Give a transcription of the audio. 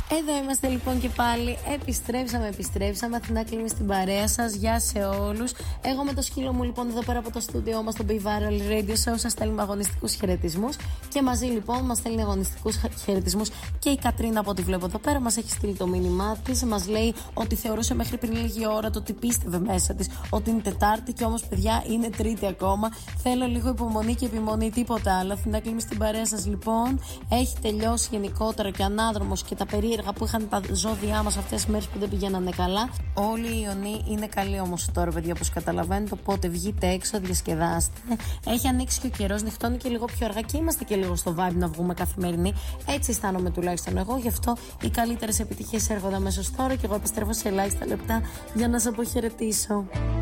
Εδώ είμαστε λοιπόν και πάλι. Επιστρέψαμε. Αθηνά Κλίμη στην παρέα σας. Γεια σε όλους. Εγώ με το σκύλο μου λοιπόν εδώ πέρα από το στούντιό μας, το Be Viral Radio Show, σας στέλνουμε αγωνιστικούς χαιρετισμούς. Και μαζί λοιπόν μας στέλνει αγωνιστικούς χαιρετισμούς και η Κατρίνα, από ό,τι βλέπω εδώ πέρα, μας έχει στείλει το μήνυμά της. Μας λέει ότι θεωρούσε μέχρι πριν λίγη ώρα το ότι πίστευε μέσα της ότι είναι Τετάρτη, και όμως παιδιά είναι Τρίτη ακόμα. Θέλω λίγο υπομονή και επιμονή, τίποτα άλλο. Αθηνά Κλίμη στην παρέα σας λοιπόν. Έχει τελειώσει γενικότερα και ο ανάδρομος και τα περίεργα που είχαν τα ζώδιά μας αυτές τις μέρες που δεν πηγαίνανε καλά. Όλοι οι ιονοί είναι καλοί όμως τώρα, παιδιά, όπως καταλαβαίνετε. Οπότε βγείτε έξω, διασκεδάστε. Έχει ανοίξει και ο καιρός, νυχτώνει και λίγο πιο αργά και είμαστε και λίγο στο vibe να βγούμε καθημερινή. Έτσι αισθάνομαι τουλάχιστον εγώ. Γι' αυτό οι καλύτερες επιτυχίες έρχονται αμέσως τώρα και εγώ επιστρέφω σε ελάχιστα λεπτά για να σας αποχαιρετήσω.